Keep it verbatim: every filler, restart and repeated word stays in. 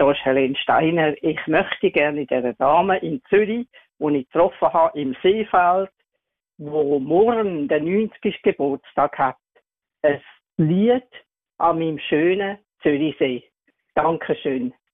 da ist Helene Steiner. Ich möchte gerne dieser Dame in Zürich, die ich getroffen habe, im Seefeld, wo morgen den neunzigsten Geburtstag hat, ein Lied an meinem schönen Zürichsee. Dankeschön.